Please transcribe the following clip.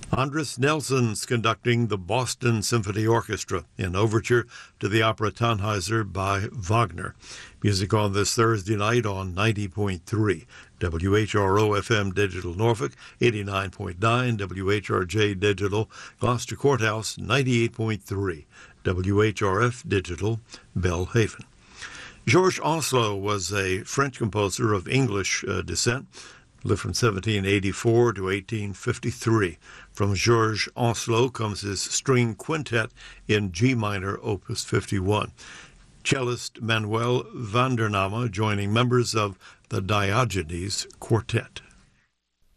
Andris Nelson's conducting the Boston Symphony Orchestra in overture to the opera Tannhäuser by Wagner. Music on this Thursday night on 90.3 WHRO FM Digital Norfolk, 89.9 WHRJ Digital Gloucester Courthouse, 98.3 WHRF Digital Belhaven. Georges Oslo was a French composer of English descent, lived from 1784 to 1853. From Georges Oslo comes his string quintet in G minor, opus 51. Cellist Manuel Vandernama joining members of the Diogenes Quartet.